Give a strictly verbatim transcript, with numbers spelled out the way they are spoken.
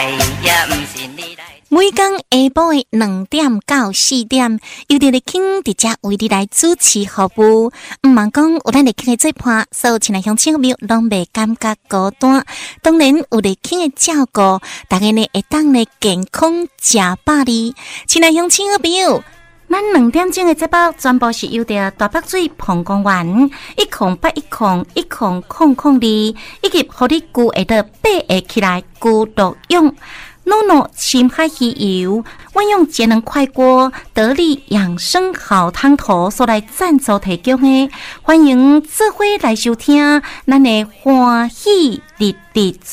也毋是你来。 每天下晡的两点到四点，由伫咧庆伫遮为你来主持服务。毋茫讲有咱咧庆的做伴，所有亲爱乡亲朋友拢袂感觉孤单。当然有咧庆的照顾，大家呢会当咧健康食饱哩。亲爱乡亲朋友，咱两点钟的节目全部是由着大北水澎公园一空八一空一空空空哩，以及互你具会得八下起来咕独用。诺诺深海鱼油，万用节能快锅，得力养生好汤头所来赞助提供的，欢迎做伙来收听，咱的欢喜日日